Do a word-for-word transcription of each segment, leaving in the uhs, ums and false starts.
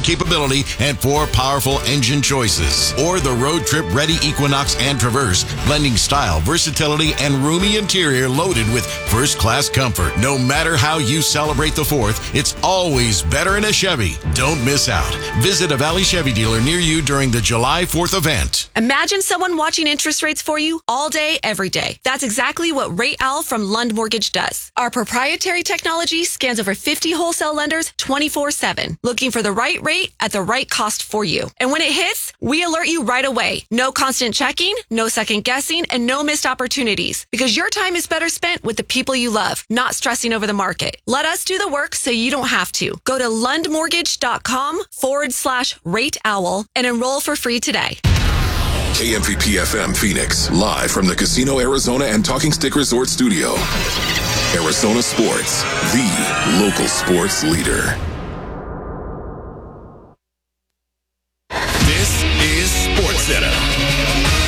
capability and four powerful engine choices. Or the road trip ready Equinox and Traverse, blending style, versatility, and roomy interior loaded with first-class comfort. No matter how you celebrate the fourth, it's always better in a Chevy. Don't miss out. Visit a Valley Chevy dealer near you during the July fourth event. Imagine someone watching interest rates for you all day, every day. That's exactly what Rate Owl from Lund Mortgage does. Our proprietary technology scans over fifty wholesale lenders twenty-four seven, looking for the right rate at the right cost for you. And when it hits, we alert you right away. No constant checking, no second guessing, and no missed opportunities. Because your time is better spent with the people you love, not stressing over the market. Let us do the work so you don't have to. Go to lundmortgage.com forward slash rate owl and enroll for free today. K M V P F M Phoenix, live from the Casino Arizona and Talking Stick Resort Studio. Arizona Sports, the local sports leader. This is SportsCenter.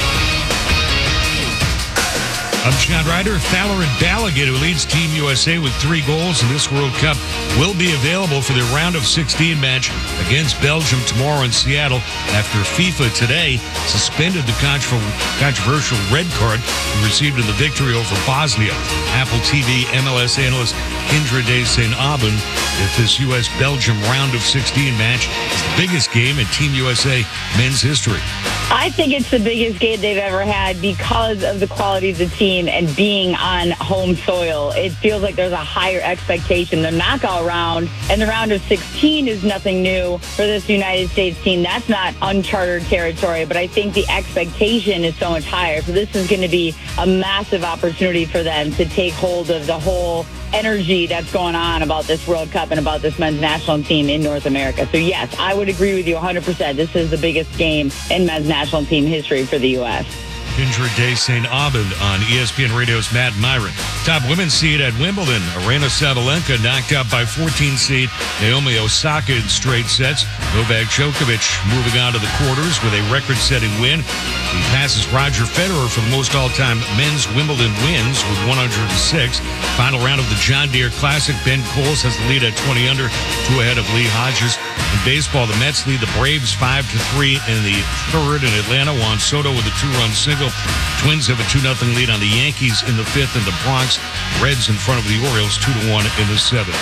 I'm John Ryder. Fowler and Balogun, who leads Team U S A with three goals in this World Cup, will be available for their round of sixteen match against Belgium tomorrow in Seattle after FIFA today suspended the controversial red card received in the victory over Bosnia. Apple T V M L S analyst Indra De Saint Aubin, if this U S-Belgium round of sixteen match is the biggest game in Team U S A men's history. I think it's the biggest game they've ever had because of the quality of the team and being on home soil. It feels like there's a higher expectation. The knockout round and the round of sixteen is nothing new for this United States team. That's not uncharted territory, but I think the expectation is so much higher. So this is going to be a massive opportunity for them to take hold of the whole energy that's going on about this World Cup and about this men's national team in North America. So yes, I would agree with you one hundred percent. This is the biggest game in men's national team history for the U S Indra De Saint Aubin on E S P N Radio's Matt Myron. Top women's seed at Wimbledon, Aryna Sabalenka knocked out by fourteen seed Naomi Osaka in straight sets. Novak Djokovic moving on to the quarters with a record-setting win. He passes Roger Federer for the most all-time men's Wimbledon wins with one hundred six. Final round of the John Deere Classic. Ben Coles has the lead at twenty under, two ahead of Lee Hodges. In baseball, the Mets lead the Braves five to three in the third in Atlanta. Juan Soto with a two-run single. Twins have a two nothing lead on the Yankees in the fifth in the Bronx. Reds in front of the Orioles two to one in the seventh.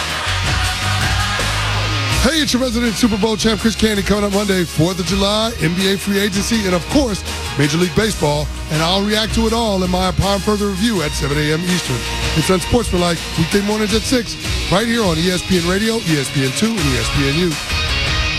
Hey, it's your resident Super Bowl champ, Chris Candy, coming up Monday, fourth of July, N B A free agency, and of course, Major League Baseball. And I'll react to it all in my Upon Further Review at seven a.m. Eastern. It's Unsportsmanlike, weekday mornings at six, right here on E S P N Radio, E S P N two, and E S P N U.